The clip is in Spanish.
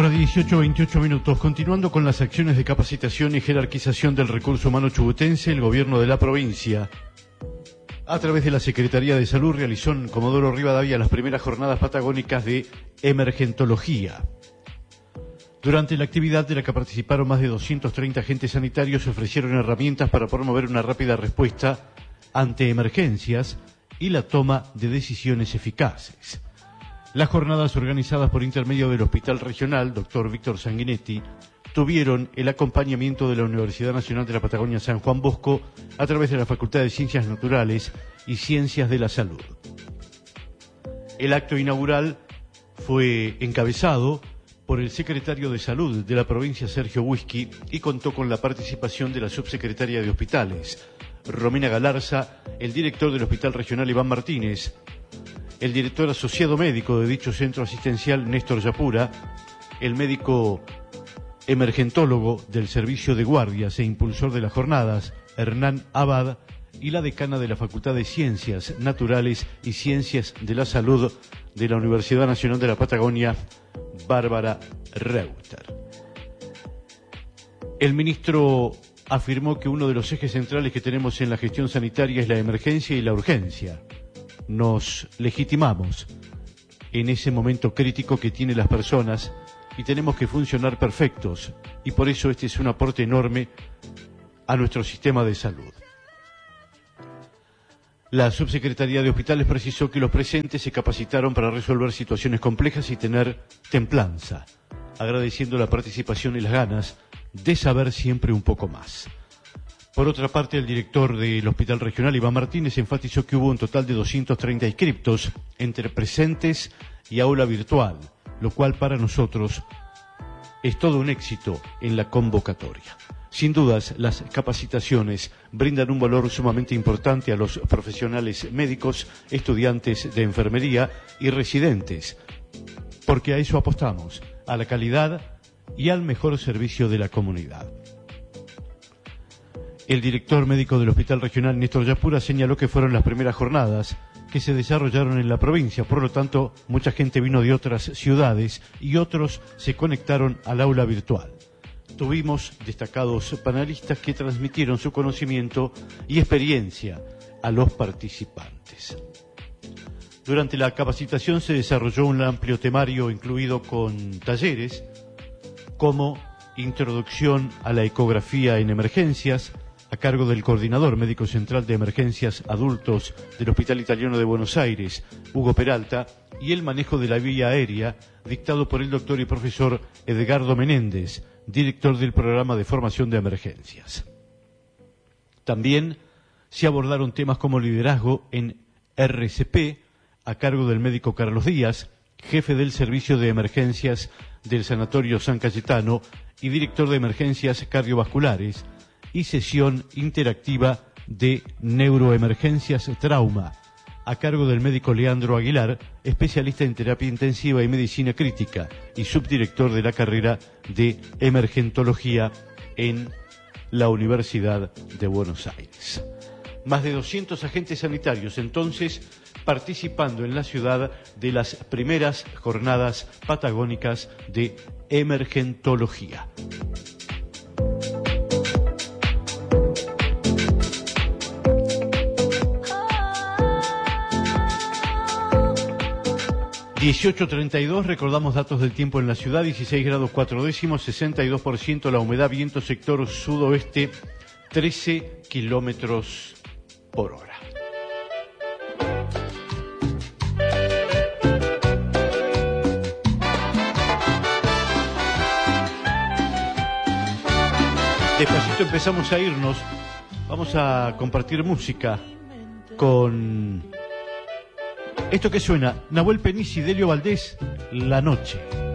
hora 18:28 minutos. Continuando con las acciones de capacitación y jerarquización del recurso humano chubutense, el gobierno de la provincia, a través de la Secretaría de Salud, realizó en Comodoro Rivadavia las primeras jornadas patagónicas de emergentología. Durante la actividad de la que participaron más de 230 agentes sanitarios, se ofrecieron herramientas para promover una rápida respuesta ante emergencias y la toma de decisiones eficaces. Las jornadas, organizadas por intermedio del Hospital Regional Dr. Víctor Sanguinetti, tuvieron el acompañamiento de la Universidad Nacional de la Patagonia San Juan Bosco a través de la Facultad de Ciencias Naturales y Ciencias de la Salud. El acto inaugural fue encabezado por el secretario de Salud de la provincia, Sergio Whisky, y contó con la participación de la subsecretaria de Hospitales, Romina Galarza, el director del Hospital Regional, Iván Martínez, el director asociado médico de dicho centro asistencial, Néstor Yapura, el médico emergentólogo del servicio de guardias e impulsor de las jornadas, Hernán Abad, y la decana de la Facultad de Ciencias Naturales y Ciencias de la Salud de la Universidad Nacional de la Patagonia, Bárbara Reuter. El ministro afirmó que uno de los ejes centrales que tenemos en la gestión sanitaria es la emergencia y la urgencia. Nos legitimamos en ese momento crítico que tienen las personas y tenemos que funcionar perfectos, y por eso este es un aporte enorme a nuestro sistema de salud. La subsecretaría de Hospitales precisó que los presentes se capacitaron para resolver situaciones complejas y tener templanza, agradeciendo la participación y las ganas de saber siempre un poco más. Por otra parte, el director del Hospital Regional, Iván Martínez, enfatizó que hubo un total de 230 inscriptos entre presentes y aula virtual, lo cual para nosotros es todo un éxito en la convocatoria. Sin dudas, las capacitaciones brindan un valor sumamente importante a los profesionales médicos, estudiantes de enfermería y residentes, porque a eso apostamos, a la calidad y al mejor servicio de la comunidad. El director médico del Hospital Regional, Néstor Yapura, señaló que fueron las primeras jornadas que se desarrollaron en la provincia, por lo tanto, mucha gente vino de otras ciudades y otros se conectaron al aula virtual. Tuvimos destacados panelistas que transmitieron su conocimiento y experiencia a los participantes. Durante la capacitación se desarrolló un amplio temario incluido con talleres como introducción a la ecografía en emergencias, a cargo del coordinador médico central de emergencias adultos del Hospital Italiano de Buenos Aires, Hugo Peralta, y el manejo de la vía aérea, dictado por el doctor y profesor Edgardo Menéndez, director del programa de formación de emergencias. También se abordaron temas como liderazgo en RCP, a cargo del médico Carlos Díaz, jefe del servicio de emergencias del Sanatorio San Cayetano y director de emergencias cardiovasculares, y sesión interactiva de neuroemergencias trauma, a cargo del médico Leandro Aguilar, especialista en terapia intensiva y medicina crítica y subdirector de la carrera de emergentología en la Universidad de Buenos Aires. Más de 200 agentes sanitarios, entonces, participando en la ciudad de las primeras jornadas patagónicas de emergentología. (18:32), recordamos datos del tiempo en la ciudad: 16 grados 4 décimos, 62% la humedad, viento sector sudoeste, 13 kilómetros por hora. Despacito empezamos a irnos, vamos a compartir música con esto que suena: Nahuel Penici, Delio Valdés, La Noche.